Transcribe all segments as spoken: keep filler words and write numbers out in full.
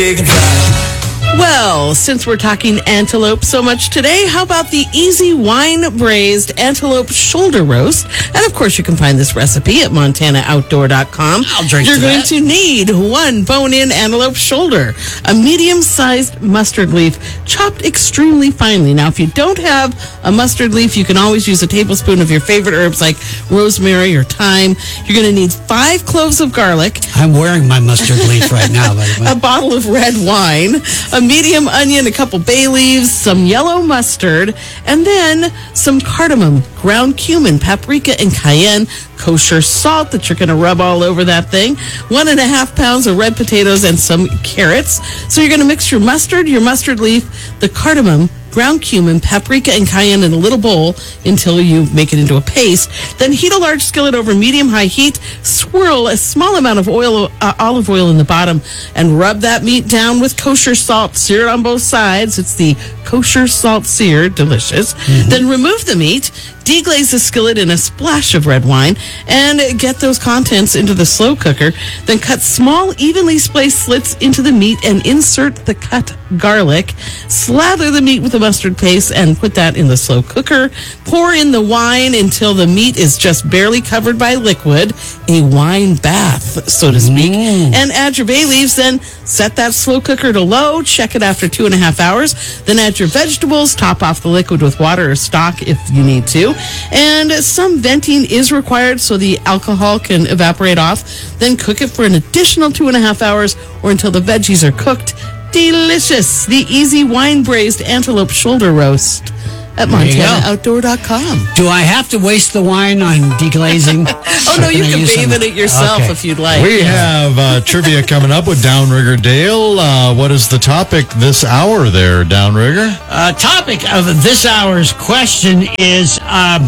Well, since we're talking antelope so much today, how about the easy wine braised antelope shoulder roast? And of course, you can find this recipe at montana outdoor dot com. I'll drink You're to going that. to need one bone-in antelope shoulder, a medium-sized mustard leaf chopped extremely finely. Now, if you don't have a mustard leaf, you can always use a tablespoon of your favorite herbs like rosemary or thyme. You're going to need five cloves of garlic, I'm wearing my mustard leaf right now, by the way. a bottle of red wine, a medium onion, a couple bay leaves, some yellow mustard, and then some cardamom, ground cumin, paprika, and cayenne, kosher salt that you're going to rub all over that thing, one and a half pounds of red potatoes, and some carrots. So you're going to mix your mustard, your mustard leaf, the cardamom, ground cumin, paprika, and cayenne in a little bowl until you make it into a paste. Then heat a large skillet over medium-high heat. Swirl a small amount of oil, uh, olive oil in the bottom, and rub that meat down with kosher salt. Sear it on both sides. It's the kosher salt sear. Delicious. Mm-hmm. Then remove the meat. Deglaze the skillet in a splash of red wine and get those contents into the slow cooker. Then cut small, evenly spaced slits into the meat and insert the cut garlic. Slather the meat with the mustard paste and put that in the slow cooker. Pour in the wine until the meat is just barely covered by liquid, a wine bath, so to speak. Mm. And add your bay leaves. Then set that slow cooker to low. Check it after two and a half hours. Then add your vegetables. Top off the liquid with water or stock if you need to. And some venting is required so the alcohol can evaporate off. Then cook it for an additional two and a half hours or until the veggies are cooked. Delicious. The easy wine braised antelope shoulder roast at montana outdoor dot com. Do I have to waste the wine on deglazing? Oh, no, you can bathe in it yourself Okay. if you'd like. We have uh, trivia coming up with Downrigger Dale. Uh, what is the topic this hour there, Downrigger? Uh, topic of this hour's question is, um,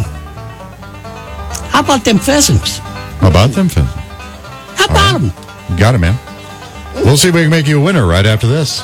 how about them pheasants? How about them, Finn? How about them? You got it, man. We'll see if we can make you a winner right after this.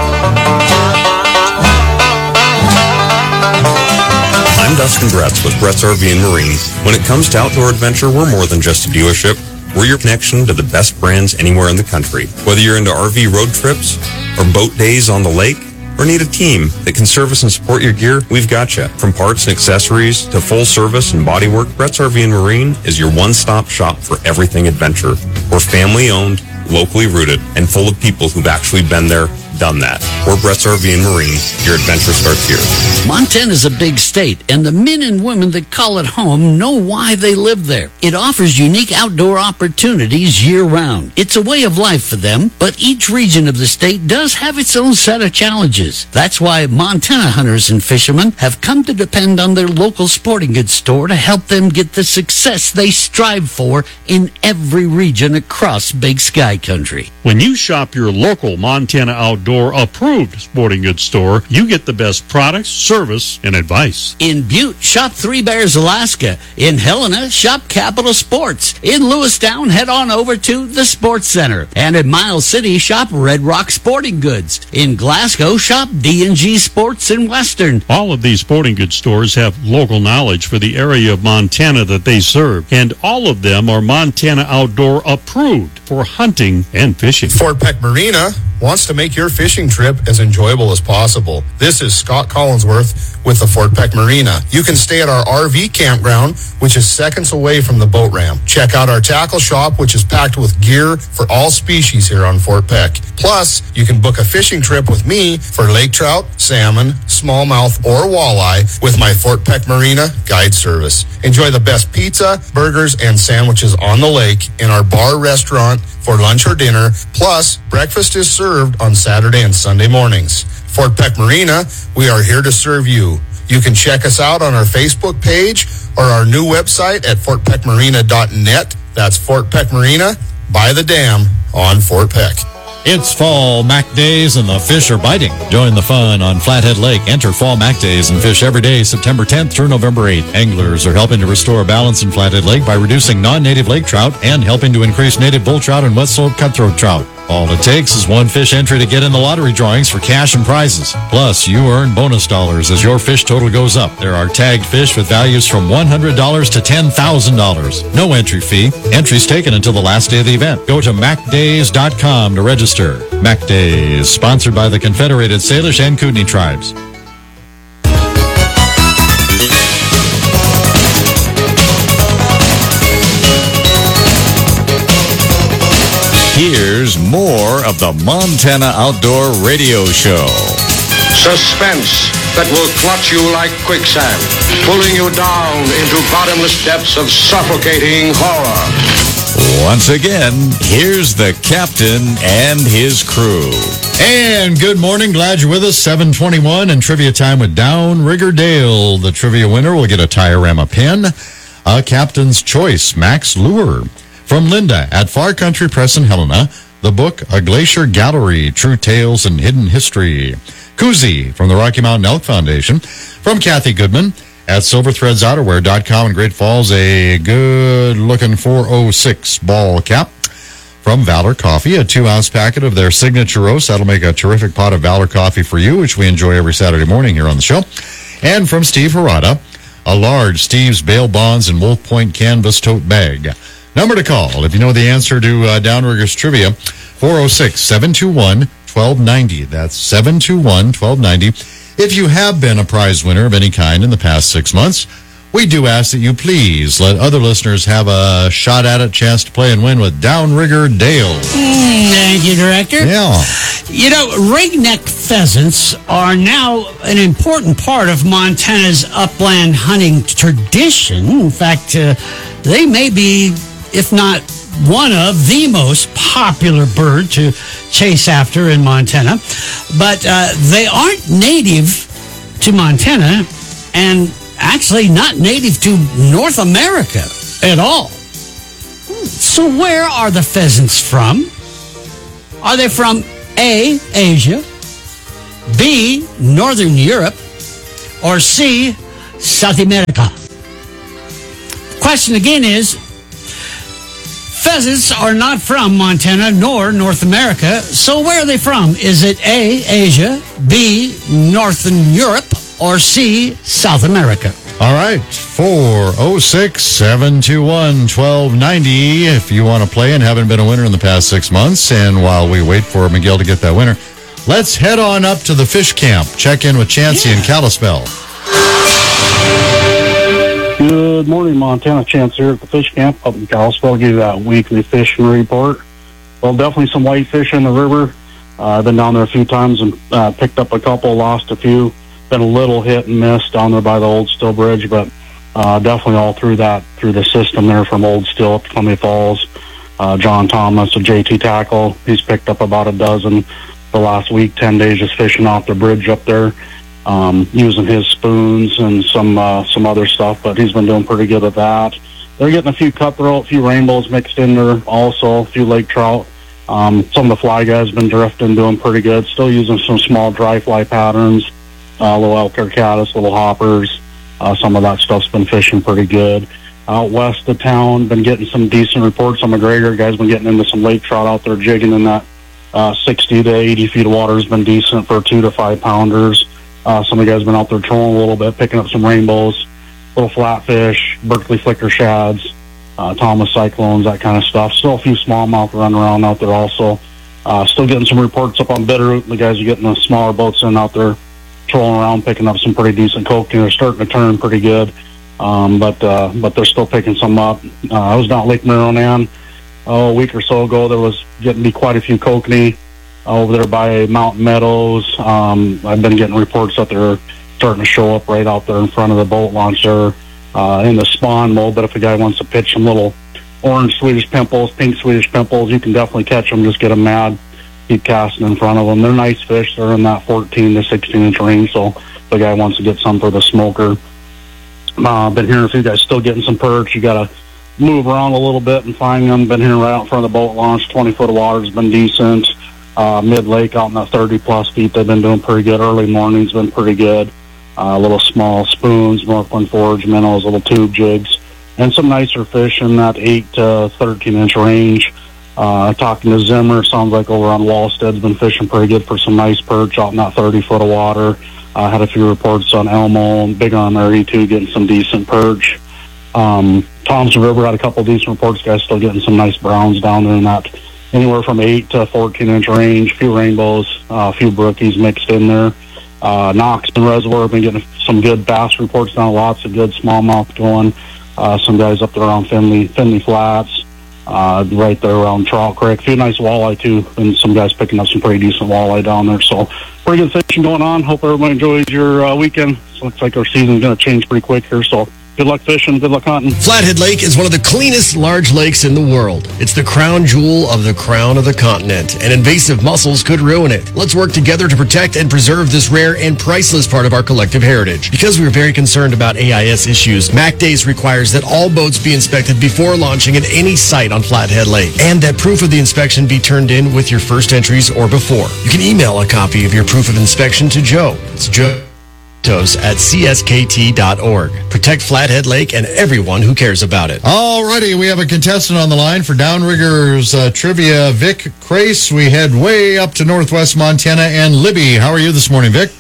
I'm Dustin Bretz with Bretz R V and Marine. When it comes to outdoor adventure, we're more than just a dealership. We're your connection to the best brands anywhere in the country. Whether you're into R V road trips or boat days on the lake, or need a team that can service and support your gear, we've got you. From parts and accessories to full service and bodywork, Bretz R V and Marine is your one-stop shop for everything adventure. We're family-owned, locally rooted, and full of people who've actually been there, done that. We're Bretz R V and Marine. Your adventure starts here. Montana's a big state, and the men and women that call it home know why they live there. It offers unique outdoor opportunities year-round. It's a way of life for them, but each region of the state does have its own set of challenges. That's why Montana hunters and fishermen have come to depend on their local sporting goods store to help them get the success they strive for in every region across Big Sky Country. When you shop your local Montana Outdoor approved sporting goods store, you get the best products, service, and advice. In Butte, shop Three Bears, Alaska. In Helena, shop Capital Sports. In Lewistown, head on over to the Sports Center. And in Miles City, shop Red Rock Sporting Goods. In Glasgow, shop D and G Sports in Western. All of these sporting goods stores have local knowledge for the area of Montana that they serve, and all of them are Montana Outdoor approved for hunting and fishing. Fort Peck Marina wants to make your fishing trip as enjoyable as possible. This is Scott Collinsworth with the Fort Peck Marina. You can stay at our R V campground, which is seconds away from the boat ramp. Check out our tackle shop, which is packed with gear for all species here on Fort Peck. Plus, you can book a fishing trip with me for lake trout, salmon, smallmouth, or walleye with my Fort Peck Marina guide service. Enjoy the best pizza, burgers, and sandwiches on the lake in our bar restaurant for lunch or dinner. Plus, breakfast is served on Saturday and Sunday mornings. Fort Peck Marina, we are here to serve you. You can check us out on our Facebook page or our new website at fort peck marina dot net. That's Fort Peck Marina by the dam on Fort Peck. It's Fall Mac Days and the fish are biting. Join the fun on Flathead Lake. Enter Fall Mac Days and fish every day September tenth through November eighth. Anglers are helping to restore balance in Flathead Lake by reducing non-native lake trout and helping to increase native bull trout and wet slope cutthroat trout. All it takes is one fish entry to get in the lottery drawings for cash and prizes. Plus, you earn bonus dollars as your fish total goes up. There are tagged fish with values from one hundred dollars to ten thousand dollars. No entry fee. Entries taken until the last day of the event. Go to mac days dot com to register. Mac Days, sponsored by the Confederated Salish and Kootenai Tribes. Here's more of the Montana Outdoor Radio Show. Suspense that will clutch you like quicksand, pulling you down into bottomless depths of suffocating horror. Once again, here's the captain and his crew. And good morning. Glad you're with us. seven twenty-one and trivia time with Downrigger Dale. The trivia winner will get a Tiorama pin, a Captain's Choice Max Lure. From Linda at Far Country Press in Helena, the book A Glacier Gallery, True Tales and Hidden History. Koozie from the Rocky Mountain Elk Foundation. From Kathy Goodman at silver threads outerwear dot com in Great Falls, a good-looking four oh six ball cap. From Valor Coffee, a two-ounce packet of their signature roast. That'll make a terrific pot of Valor Coffee for you, which we enjoy every Saturday morning here on the show. And from Steve Harada, a large Steve's Bail Bonds and Wolf Point canvas tote bag. Number to call if you know the answer to uh, Downrigger's Trivia, four oh six, seven two one, one two nine oh. That's seven two one, one two nine oh. If you have been a prize winner of any kind in the past six months, we do ask that you please let other listeners have a shot at it, chance to play and win with Downrigger Dale. Mm, thank you, Director. Yeah. You know, ringneck pheasants are now an important part of Montana's upland hunting tradition. In fact, uh, they may be, if not one of the most popular bird to chase after in Montana. But uh, they aren't native to Montana and actually not native to North America at all. So where are the pheasants from? Are they from A, Asia, B, Northern Europe, or C, South America? The question again is, pheasants are not from Montana nor North America, so where are they from? Is it A, Asia, B, Northern Europe, or C, South America? All right, four oh six, seven two one, one two nine oh if you want to play and haven't been a winner in the past six months. And while we wait for Miguel to get that winner, let's head on up to the fish camp. Check in with Chancey yeah. and Kalispell. Good morning, Montana. Chance here at the fish camp up in Kalispell. Give you that weekly fishing report. Well, definitely some whitefish in the river. Uh, I've been down there a few times and uh, picked up a couple, lost a few. Been a little hit and miss down there by the Old Still Bridge, but uh, definitely all through that, through the system there from Old Still up to Columbia Falls. Uh, John Thomas, a J T tackle, he's picked up about a dozen the last week, ten days just fishing off the bridge up there, um, using his spoons and some uh, some other stuff, but he's been doing pretty good at that. They're getting a few cutthroat, a few rainbows mixed in there also, a few lake trout. Um, some of the fly guys have been drifting, doing pretty good, still using some small dry fly patterns. Uh, little elk caddis, little hoppers. Uh, some of that stuff's been fishing pretty good. Out west of town, been getting some decent reports on McGregor. Guys been getting into some lake trout out there, jigging in that uh, sixty to eighty feet of water has been decent for two to five pounders. Uh, some of the guys been out there trolling a little bit, picking up some rainbows, little flatfish, Berkeley flicker shads, uh, Thomas cyclones, that kind of stuff. Still a few smallmouth running around out there also. Uh, still getting some reports up on Bitterroot. The guys are getting the smaller boats in out there, trolling around, picking up some pretty decent kokanee. They're starting to turn pretty good, um, but uh, but they're still picking some up. Uh, I was down at Lake Marinan oh, a week or so ago. There was getting to be quite a few kokanee over there by Mountain Meadows. Um, I've been getting reports that they're starting to show up right out there in front of the boat launch there uh, in the spawn mode. But if a guy wants to pitch some little orange Swedish pimples, pink Swedish pimples, you can definitely catch them. Just get them mad. Keep casting in front of them. They're nice fish. They're in that fourteen to sixteen inch range, so if the guy wants to get some for the smoker. Uh, been hearing a few guys still getting some perch. You got to move around a little bit and find them. Been hearing right out in front of the boat launch. twenty foot of water has been decent. Uh, mid-lake out in that thirty plus feet, they've been doing pretty good. Early morning's been pretty good. Uh, little small spoons, Northland forage minnows, little tube jigs, and some nicer fish in that eight to thirteen inch range. Uh, talking to Zimmer, sounds like over on Wallstead's been fishing pretty good for some nice perch out in that thirty foot of water. Uh, had a few reports on Elmo and Big Arm area too, getting some decent perch. Um, Thompson River had a couple decent reports, guys still getting some nice browns down there in that anywhere from eight to fourteen inch range, a few rainbows, uh, a few brookies mixed in there. Uh, Knoxton Reservoir have been getting some good bass reports down, lots of good smallmouth going. Uh, some guys up there around Finley, Finley Flats, uh, right there around Trout Creek. A few nice walleye too, and some guys picking up some pretty decent walleye down there. So pretty good fishing going on. Hope everybody enjoys your uh, weekend. So looks like our season's going to change pretty quick here. So good luck fishing. Good luck hunting. Flathead Lake is one of the cleanest large lakes in the world. It's the crown jewel of the crown of the continent, and invasive mussels could ruin it. Let's work together to protect and preserve this rare and priceless part of our collective heritage. Because we are very concerned about A I S issues, Mac Days requires that all boats be inspected before launching at any site on Flathead Lake, and that proof of the inspection be turned in with your first entries or before. You can email a copy of your proof of inspection to Joe. It's Joe at C S K T dot org. Protect Flathead Lake and everyone who cares about it. Alrighty, we have a contestant on the line for Downriggers uh, Trivia, Vic Crace. We head way up to northwest Montana and Libby. How are you this morning, Vic?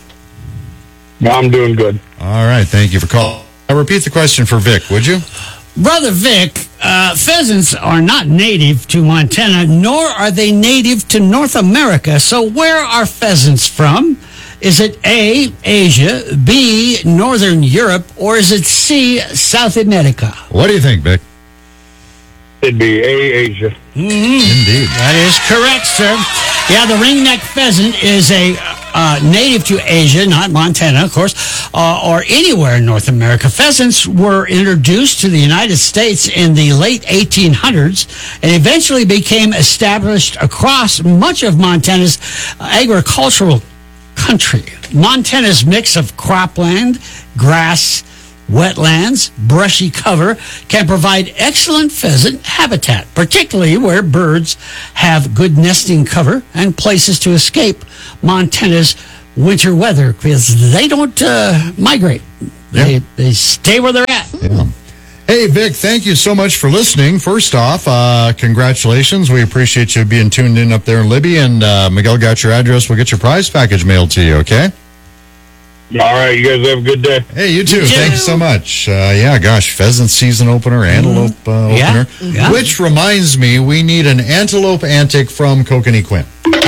I'm doing good. All right, thank you for calling. I'll repeat the question for Vic, would you? Brother Vic, uh, pheasants are not native to Montana, nor are they native to North America. So where are pheasants from? Is it A, Asia, B, Northern Europe, or is it C, South America? What do you think, Vic? It'd be A, Asia. Mm-hmm. Indeed. That is correct, sir. Yeah, the ringneck pheasant is a uh, native to Asia, not Montana, of course, uh, or anywhere in North America. Pheasants were introduced to the United States in the late eighteen hundreds and eventually became established across much of Montana's agricultural country. Montana's mix of cropland, grass, wetlands, brushy cover can provide excellent pheasant habitat, particularly where birds have good nesting cover and places to escape Montana's winter weather, because they don't uh, migrate. They, yeah. they stay where they're at. Yeah. Hey, Vic, thank you so much for listening. First off, uh, congratulations. We appreciate you being tuned in up there in Libby, and uh, Miguel got your address. We'll get your prize package mailed to you, okay? All right, you guys have a good day. Hey, you too. You too. Thank you so much. Uh, yeah, gosh, pheasant season opener, antelope uh, Yeah. opener. Yeah. Which reminds me, we need an antelope antic from Kokanee Quinn.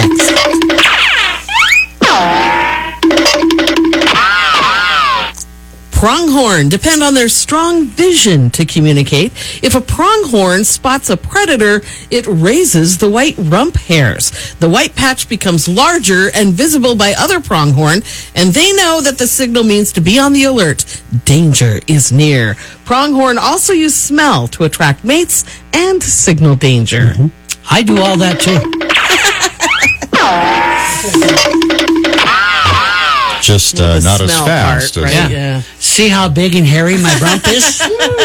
Pronghorn depend on their strong vision to communicate. If a pronghorn spots a predator, it raises the white rump hairs. The white patch becomes larger and visible by other pronghorn, and they know that the signal means to be on the alert. Danger is near. Pronghorn also use smell to attract mates and signal danger. Mm-hmm. I do all that too. Just uh, The not as smell fast. part, as- right? Yeah. Yeah. See how big and hairy my rump is?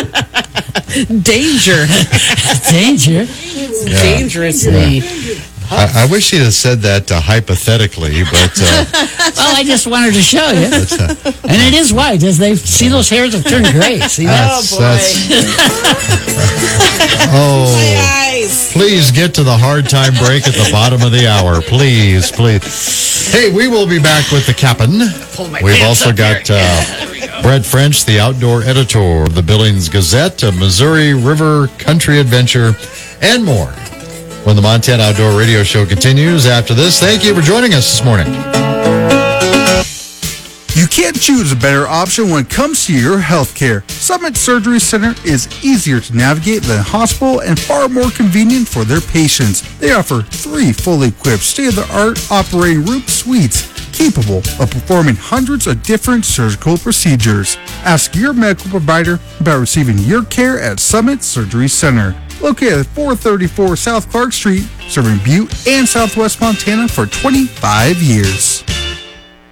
Danger. Danger. Dangerously. I, I wish he'd have said that uh, hypothetically, but uh, Well, I just wanted to show you. And it is white, as they see those hairs have turned gray. See that? that's, boy. that's oh. Eyes. Please get to the hard time break at the bottom of the hour. Please, please. Hey, we will be back with the captain. We've also got uh, Brett French, the outdoor editor of the Billings Gazette, a Missouri River Country Adventure, and more when the Montana Outdoor Radio Show continues after this. Thank you for joining us this morning. You can't choose a better option when it comes to your health care. Summit Surgery Center is easier to navigate than a hospital and far more convenient for their patients. They offer three fully equipped state-of-the-art operating room suites capable of performing hundreds of different surgical procedures. Ask your medical provider about receiving your care at Summit Surgery Center. Located at four thirty-four South Clark Street, serving Butte and Southwest Montana for twenty-five years.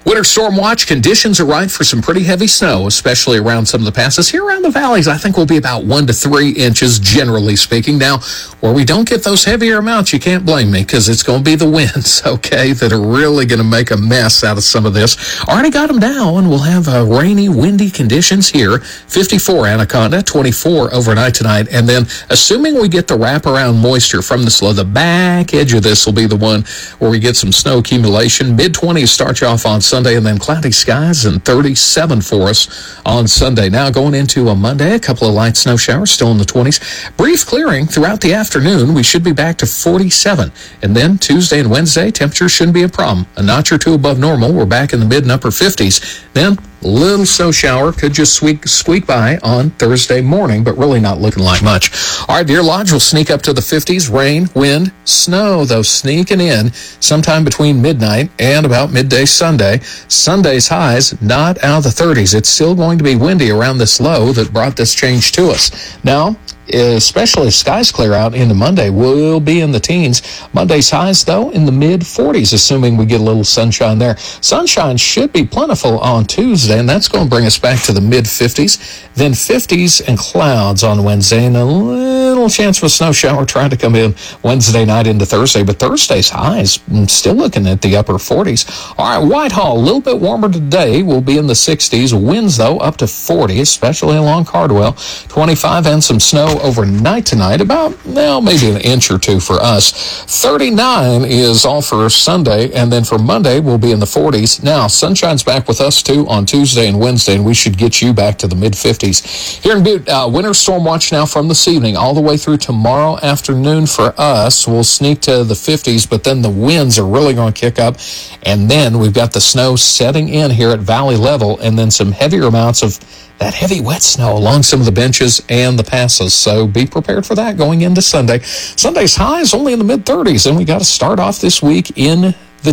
Winter storm watch conditions are right for some pretty heavy snow, especially around some of the passes. Here around the valleys, I think will be about one to three inches, generally speaking. Now, where we don't get those heavier amounts, you can't blame me, because it's going to be the winds, okay, that are really going to make a mess out of some of this. Already got them down, and we'll have uh, rainy, windy conditions here. fifty-four Anaconda, twenty-four overnight tonight, and then assuming we get the wraparound moisture from the slow, the back edge of this will be the one where we get some snow accumulation. mid-twenties start you off on Sunday, and then cloudy skies and thirty-seven for us on Sunday. Now going into a Monday, a couple of light snow showers still in the twenties. Brief clearing throughout the afternoon. We should be back to forty-seven. And then Tuesday and Wednesday, temperatures shouldn't be a problem. A notch or two above normal. We're back in the mid and upper fifties. Then little snow shower could just squeak, squeak by on Thursday morning, but really not looking like much. All right, Deer Lodge will sneak up to the fifties. Rain, wind, snow, though, sneaking in sometime between midnight and about midday Sunday. Sunday's highs not out of the thirties. It's still going to be windy around this low that brought this change to us. Now, especially if skies clear out into Monday, we'll be in the teens. Monday's highs, though, in the mid-forties, assuming we get a little sunshine there. Sunshine should be plentiful on Tuesday, and that's going to bring us back to the mid-fifties. Then fifties and clouds on Wednesday, and a little chance of a snow shower trying to come in Wednesday night into Thursday. But Thursday's highs, I'm still looking at the upper forties. All right, Whitehall, a little bit warmer today. We'll be in the sixties. Winds, though, up to forty, especially along Cardwell. twenty-five and some snow overnight tonight, about, well, maybe an inch or two for us. thirty-nine is all for Sunday, and then for Monday, we'll be in the forties. Now, sunshine's back with us, too, on Tuesday and Wednesday, and we should get you back to the mid-fifties. Here in Butte, uh, winter storm watch now from this evening all the way through tomorrow afternoon for us. We'll sneak to the fifties, but then the winds are really going to kick up, and then we've got the snow setting in here at valley level, and then some heavier amounts of that heavy wet snow along some of the benches and the passes. So be prepared for that going into Sunday. Sunday's high is only in the mid-thirties, and we got to start off this week in the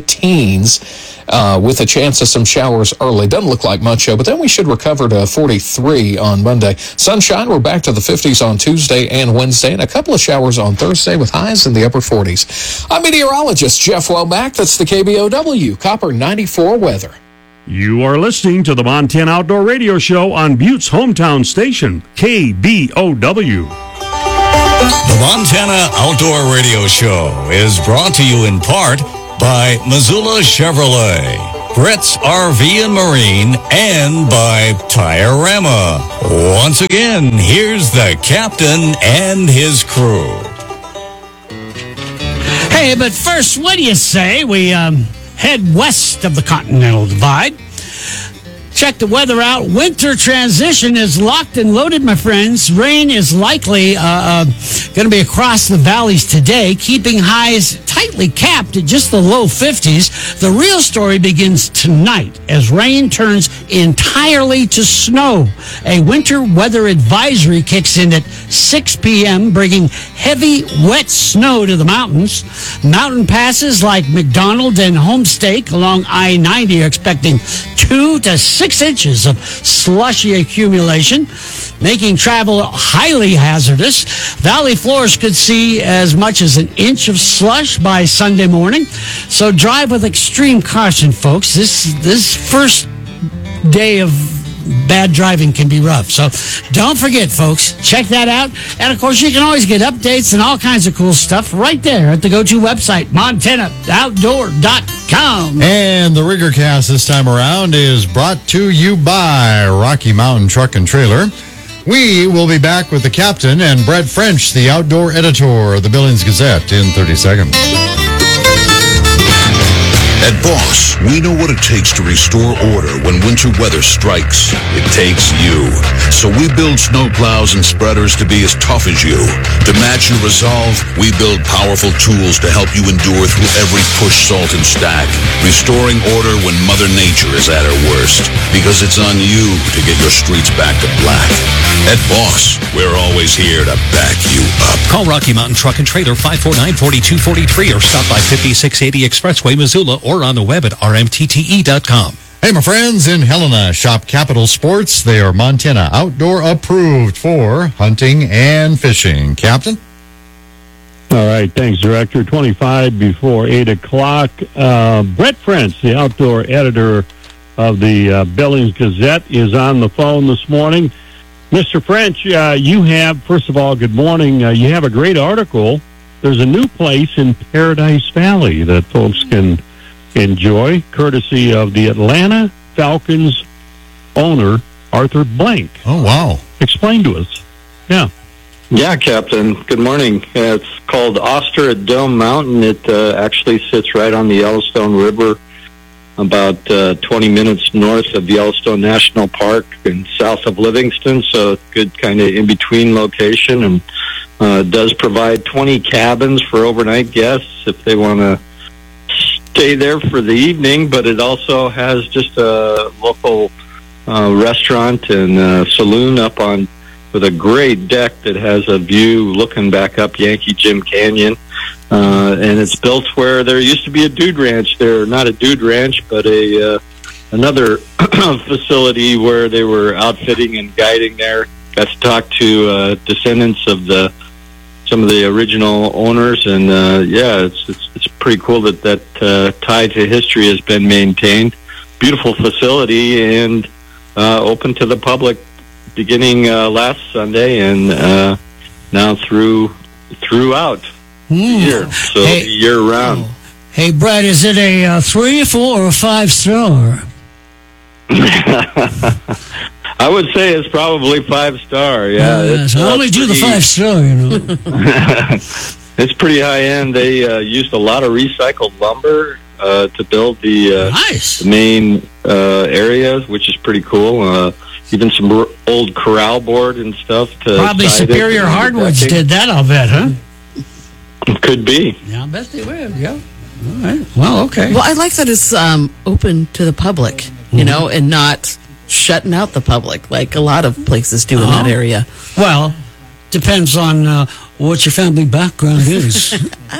teens uh, with a chance of some showers early. Doesn't look like much, though, but then we should recover to forty-three on Monday. Sunshine, we're back to the fifties on Tuesday and Wednesday, and a couple of showers on Thursday with highs in the upper forties. I'm meteorologist Jeff Wellback. That's the K B O W Copper ninety-four weather. You are listening to the Montana Outdoor Radio Show on Butte's hometown station, K B O W. The Montana Outdoor Radio Show is brought to you in part by Missoula Chevrolet, Brett's R V and Marine, and by Tire-Rama. Once again, here's the captain and his crew. Hey, but first, what do you say we um, head west of the Continental Divide? Check the weather out. Winter transition is locked and loaded, my friends. Rain is likely uh, uh, going to be across the valleys today, keeping highs tightly capped at just the low fifties. The real story begins tonight as rain turns entirely to snow. A winter weather advisory kicks in at six p.m., bringing heavy, wet snow to the mountains. Mountain passes like McDonald and Homestake along I ninety are expecting two to six inches of slushy accumulation, making travel highly hazardous. Valley floors could see as much as an inch of slush by Sunday morning. So drive with extreme caution, folks. This this first day of bad driving can be rough. So don't forget, folks, check that out. And, of course, you can always get updates and all kinds of cool stuff right there at the go-to website, montana outdoor dot com. And the Rigger Cast this time around is brought to you by Rocky Mountain Truck and Trailer. We will be back with the captain and Brett French, the outdoor editor of the Billings Gazette, in thirty seconds. At Boss, we know what it takes to restore order when winter weather strikes. It takes you. So we build snowplows and spreaders to be as tough as you. To match your resolve, we build powerful tools to help you endure through every push, salt, and stack, restoring order when Mother Nature is at her worst. Because it's on you to get your streets back to black. At Boss, we're always here to back you up. Call Rocky Mountain Truck and Trailer five four nine, four two four three or stop by fifty-six eighty Expressway, Missoula, or on the web at r m t t e dot com. Hey, my friends in Helena, shop Capital Sports. They are Montana outdoor approved for hunting and fishing. Captain? All right, thanks, Director. twenty-five before eight o'clock. Uh, Brett French, the outdoor editor of the uh, Billings Gazette, is on the phone this morning. Mister French, uh, you have, first of all, good morning. Uh, you have a great article. There's a new place in Paradise Valley that folks can enjoy, courtesy of the Atlanta Falcons owner, Arthur Blank. Oh, wow. Explain to us. Yeah. Yeah, Captain. Good morning. Uh, it's called Oster at Dome Mountain. It uh, actually sits right on the Yellowstone River, about uh, twenty minutes north of Yellowstone National Park and south of Livingston, so good kind of in-between location, and uh, does provide twenty cabins for overnight guests if they want to stay there for the evening, but it also has just a local uh, restaurant and uh, saloon up on with a great deck that has a view looking back up Yankee Jim Canyon. Uh, and it's built where there used to be a dude ranch there, not a dude ranch, but a uh, another facility where they were outfitting and guiding there. Got to talk to uh, descendants of the some of the original owners, and uh, yeah, it's, it's it's pretty cool that that uh, tie to history has been maintained. Beautiful facility and uh, open to the public beginning uh, last Sunday and uh, now through throughout the year, so Hey. year round. Hey, Brad, is it a uh, three, four, or five star? I would say it's probably five star. Yeah, Uh, it's, so I uh, only do the pretty- five star, you know. It's pretty high end. They uh, used a lot of recycled lumber uh, to build the, uh, nice. the main uh, areas, which is pretty cool. Uh, even some r- old corral board and stuff. To Probably side it Superior and Hardwoods decking. did that, I'll bet, huh? Could be. Yeah, I bet they would, yeah. All right. Well, okay. Well, I like that it's um, open to the public, you know, and not shutting out the public like a lot of places do in that Oh. area. Well, depends on uh, what your family background is.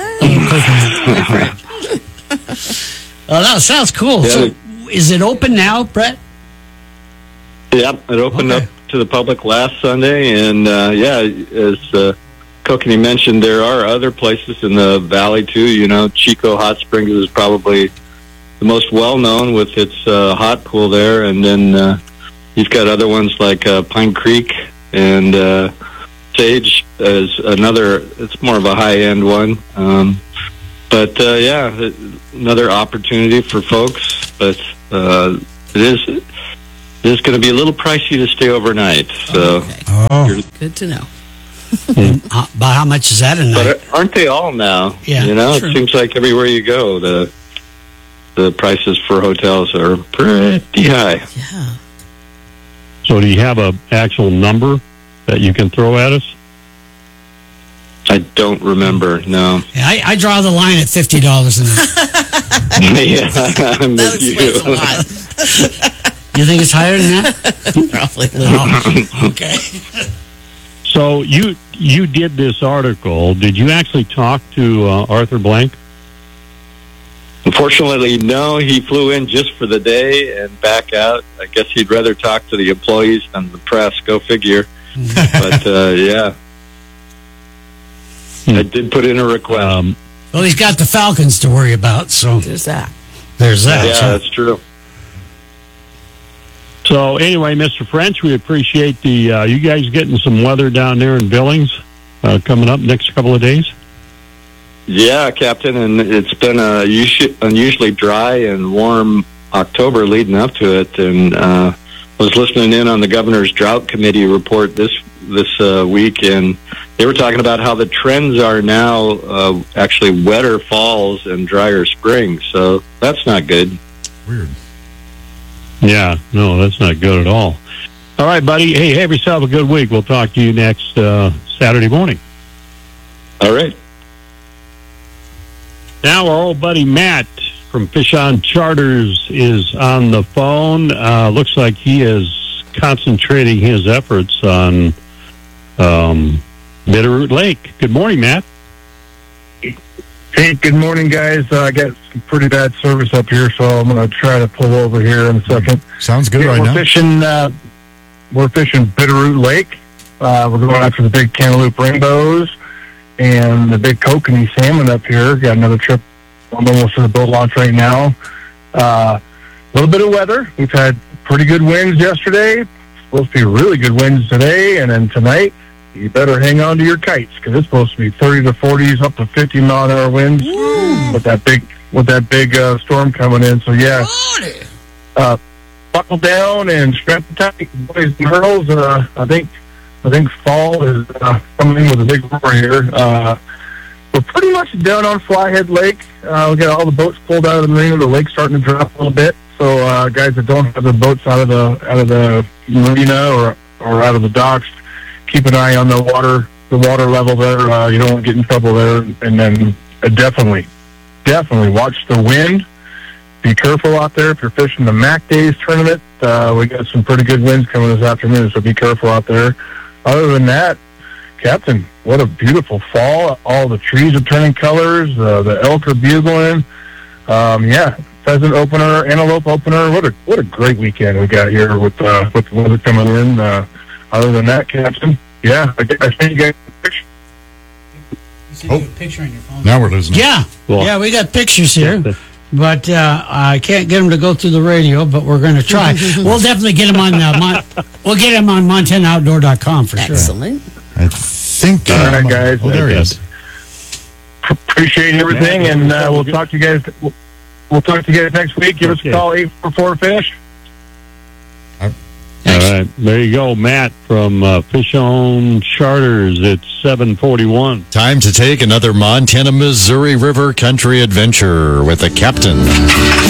Oh, that sounds cool. Yeah, So, is it open now, Brett? Yep, it opened up to the public last Sunday, and uh, yeah, as uh, Kokanee mentioned, there are other places in the valley too. You know, Chico Hot Springs is probably the most well-known with its uh, hot pool there, and then uh, you've got other ones like uh, Pine Creek and uh, Sage is another. It's more of a high-end one, um, but uh, yeah, it- another opportunity for folks. But uh, it is. It is going to be a little pricey to stay overnight. So, you're- Good to know. Uh, by how much is that a night? but aren't they all now? Yeah, you know, true. it seems like everywhere you go, the the prices for hotels are pretty high. Yeah. So do you have a actual number that you can throw at us? I don't remember. No. Yeah, I, I draw the line at fifty dollars a night. Yeah, I'm That with you. explains a lot. You think it's higher than that? Probably a little. Oh, okay. So you you did this article. Did you actually talk to uh, Arthur Blank? Unfortunately, no. He flew in just for the day and back out. I guess he'd rather talk to the employees than the press. Go figure. But uh, yeah, I did put in a request. Um, Well, he's got the Falcons to worry about, so There's that. there's that. yeah, that's true. so anyway, Mister French, we appreciate the uh, you guys getting some weather down there in Billings uh, coming up next couple of days. Yeah, Captain, and it's been a usu- unusually dry and warm October leading up to it, and uh, was listening in on the governor's drought committee report this this uh, week, and they were talking about how the trends are now uh, actually wetter falls and drier springs. So that's not good. Weird. Yeah, no, that's not good at all. All right, buddy. Hey, have yourself a good week. We'll talk to you next uh, Saturday morning. All right. Now our old buddy Matt from Fish On Charters is on the phone. Uh, looks like he is concentrating his efforts on um, Bitterroot Lake. Good morning, Matt. Hey, good morning, guys. Uh, I got some pretty bad service up here, so I'm going to try to pull over here in a second. Sounds good Yeah, right we're now. fishing. Uh, we're fishing Bitterroot Lake. Uh, we're going after the big cantaloupe rainbows and the big kokanee salmon up here. Got another trip. I'm almost to the boat launch right now. Uh, little bit of weather. We've had pretty good winds yesterday. Supposed to be really good winds today, and then tonight, you better hang on to your kites because it's supposed to be thirty to forties, up to fifty mile an hour winds with that big with that big uh, storm coming in. So yeah, uh, buckle down and strap the tight, boys and girls. Uh, I think I think fall is uh, coming in with a big roar here. Uh, we're pretty much down on Flyhead Lake. Uh, we got all the boats pulled out of the marina. The lake's starting to drop a little bit. So uh, guys that don't have the boats out of the out of the marina or or out of the docks, keep an eye on the water, the water level there. Uh, you don't want to get in trouble there. And then uh, definitely, definitely watch the wind. Be careful out there if you're fishing the Mac Days tournament. Uh, we got some pretty good winds coming this afternoon, so be careful out there. Other than that, Captain, what a beautiful fall. All the trees are turning colors. Uh, the elk are bugling. Um, yeah, pheasant opener, antelope opener. What a what a great weekend we got here with uh, with the weather coming in. Uh, other than that, Captain, yeah, I, I think you guys. You said you have a picture on your phone. Now we're losing. Yeah, Cool. yeah, we got pictures here, but uh, I can't get them to go through the radio. But we're going to try. We'll definitely get them on. Uh, Mon- we'll get them on Montana Outdoor dot com for sure. Excellent. I think. All right, guys. Oh, there he is. Appreciate everything, and uh, we'll talk to you guys. We'll, we'll talk to you guys next week. Give us a call, eight four four fish. All right, there you go, Matt from uh, Fish On Charters at seven forty-one. Time to take another Montana Missouri River country adventure with the captain.